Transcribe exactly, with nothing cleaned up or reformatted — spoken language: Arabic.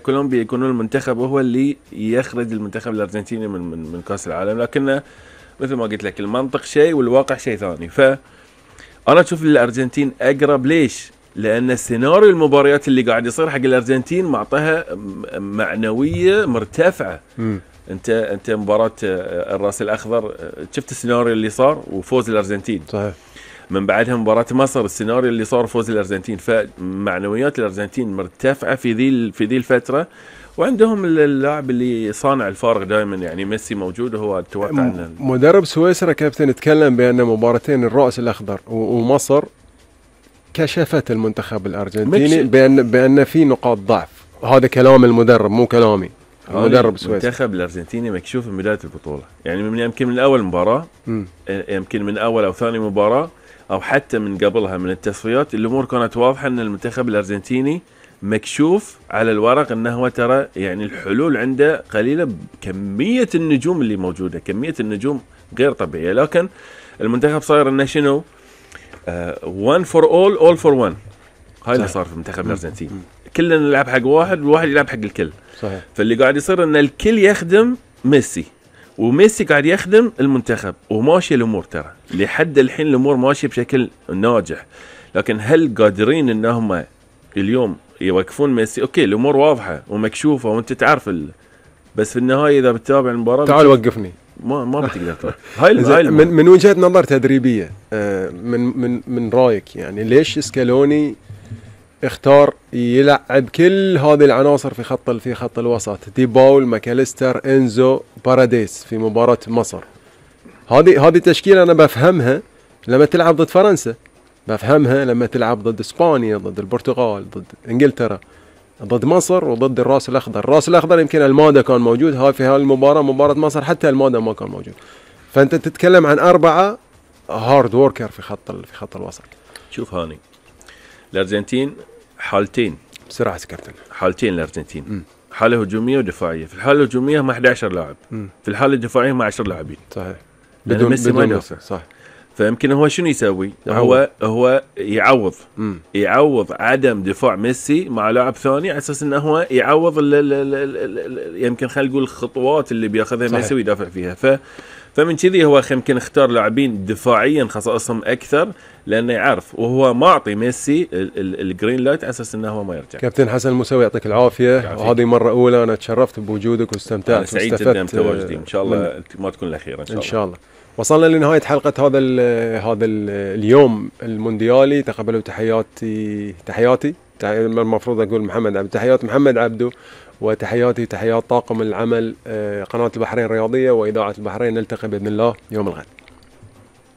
كولومبيا يكونون المنتخب هو اللي يخرج المنتخب الارجنتيني من من, من كاس العالم، لكن مثل ما قلت لك المنطق شيء والواقع شيء ثاني. فانا اشوف الارجنتين اقرب. ليش؟ لان السيناريو المباريات اللي قاعد يصير حق الارجنتين معطيها معنويه مرتفعه. م. انت انت مباراه الراس الاخضر شفت السيناريو اللي صار وفوز الارجنتين، صحيح. من بعدها مباراه مصر السيناريو اللي صار فوز الارجنتين، فمعنويات الارجنتين مرتفعه في ذي في ذي الفتره، وعندهم اللاعب اللي صانع الفارق دائما، يعني ميسي موجود وهو اتوقع ان مدرب سويسرا كابتن اتكلم بان مباراتين الراس الاخضر ومصر كشفت المنتخب الارجنتيني بان بان في نقاط ضعف. هذا كلام المدرب مو كلامي. المدرب سويسرا المنتخب الارجنتيني مكشوف من بدايه البطوله، يعني من يمكن من اول مباراه، م. يمكن من اول او ثاني مباراه او حتى من قبلها من التصفيات، الامور كانت واضحه ان المنتخب الارجنتيني مكشوف على الورق، انه هو ترى يعني الحلول عنده قليله بكميه النجوم اللي موجوده، كميه النجوم غير طبيعيه. لكن المنتخب صاير انه شنو؟ وان فور اول اول فور وان. هاي اللي صار في المنتخب الارجنتيني، كلنا نلعب حق واحد والواحد يلعب حق الكل. صحيح. فاللي قاعد يصير ان الكل يخدم ميسي، وميسي قاعد يخدم المنتخب، وماشي الامور ترى لحد الحين الامور ماشيه بشكل ناجح. لكن هل قادرين انهم اليوم يوقفون ميسي؟ اوكي الامور واضحه ومكشوفه وانت تعرف ال... بس في النهايه اذا بتتابع المباراه تعال وقفني ما ما بتقدر تروح. هاي من من وجهه نظر تدريبيه، من من من رايك يعني ليش سكالوني اختار يلعب كل هذه العناصر في خط في خط الوسط، دي باول، ماكاليستر، انزو، باراديس في مباراة مصر؟ هذه هذه تشكيلة انا بفهمها لما تلعب ضد فرنسا، بفهمها لما تلعب ضد اسبانيا، ضد البرتغال، ضد انجلترا، ضد مصر وضد الراس الاخضر. الراس الاخضر يمكن المادا كان موجود، ها في هالمباراة مباراة مصر حتى المادا ما كان موجود. فانت تتكلم عن أربعة هارد ووركر في خط في خط الوسط. شوف هاني الارجنتين حالتين بسرعه كابتن، حالتين الارجنتين، م. حاله هجوميه ودفاعيه. في الحاله الهجوميه هم احد عشر لاعب، م. في الحاله الدفاعيه هم عشرة لاعبين، صحيح. بدون ميسي ما يدافع، صح. فيمكن هو شنو يسوي؟ هو هو يعوض م. يعوض عدم دفاع ميسي مع لاعب ثاني، على اساس انه هو يعوض ال ال ال ال ال يمكن خلينا نقول الخطوات اللي بياخذها ميسي ويدافع فيها. ف فمن كذي هو يمكن اختار لاعبين دفاعيا خصائصهم اكثر، لانه يعرف وهو معطي ميسي الجرين لايت على اساس انه هو ما يرجع. كابتن حسن الموسوي يعطيك العافيه، وهذه مره اولى انا تشرفت بوجودك واستمتعت سعيد جدا بتواجدي، ان شاء الله ما تكون الاخيره ان شاء الله. ان شاء الله. وصلنا لنهايه حلقه هذا ال هذا ال اليوم المونديالي. تقبلوا تحياتي تحياتي المفروض اقول محمد عبد، تحيات محمد عبدو، وتحياتي تحيات طاقم العمل قناه البحرين الرياضيه واذاعه البحرين. نلتقي باذن الله يوم الغد.